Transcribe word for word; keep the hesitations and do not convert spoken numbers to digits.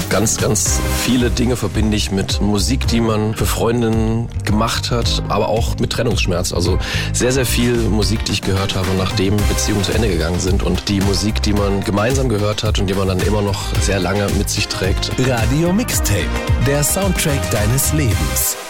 Ganz, ganz viele Dinge verbinde ich mit Musik, die man für Freundinnen gemacht hat, aber auch mit Trennungsschmerz. Also sehr, sehr viel Musik, die ich gehört habe, nachdem Beziehungen zu Ende gegangen sind und die Musik, die man gemeinsam gehört hat und die man dann immer noch sehr lange mit sich trägt. Radio Mixtape, der Soundtrack deines Lebens.